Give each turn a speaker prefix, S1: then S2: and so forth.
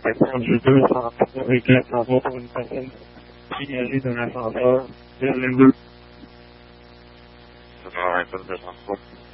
S1: répondu 200 et que ça va pour une personne signalée d'un ascenseur vers le 2.
S2: Ça va être de transport.